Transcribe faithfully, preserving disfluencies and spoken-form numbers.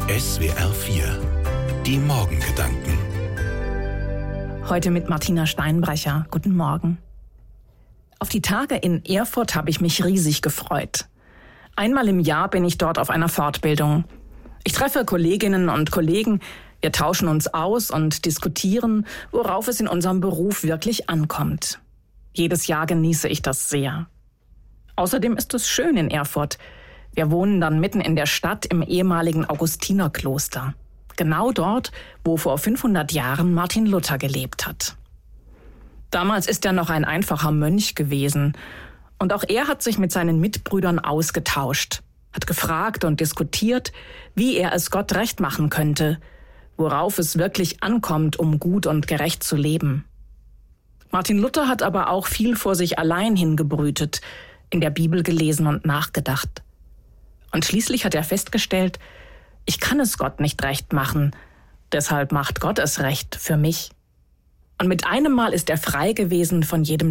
S W R vier. Die Morgengedanken. Heute mit Martina Steinbrecher. Guten Morgen. Auf die Tage in Erfurt habe ich mich riesig gefreut. Einmal im Jahr bin ich dort auf einer Fortbildung. Ich treffe Kolleginnen und Kollegen, wir tauschen uns aus und diskutieren, worauf es in unserem Beruf wirklich ankommt. Jedes Jahr genieße ich das sehr. Außerdem ist es schön in Erfurt. Wir wohnen dann mitten in der Stadt im ehemaligen Augustinerkloster. Genau dort, wo vor fünfhundert Jahren Martin Luther gelebt hat. Damals ist er noch ein einfacher Mönch gewesen. Und auch er hat sich mit seinen Mitbrüdern ausgetauscht, hat gefragt und diskutiert, wie er es Gott recht machen könnte, worauf es wirklich ankommt, um gut und gerecht zu leben. Martin Luther hat aber auch viel vor sich allein hingebrütet, in der Bibel gelesen und nachgedacht. Und schließlich hat er festgestellt, ich kann es Gott nicht recht machen, deshalb macht Gott es recht für mich. Und mit einem Mal ist er frei gewesen von jedem